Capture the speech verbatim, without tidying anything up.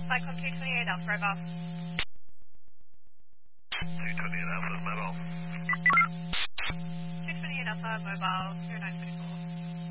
Cyclone two twenty-eight Alpha, mobile. two twenty-eight Alpha, mobile. two twenty-eight Alpha, mobile, zero nine twenty-four.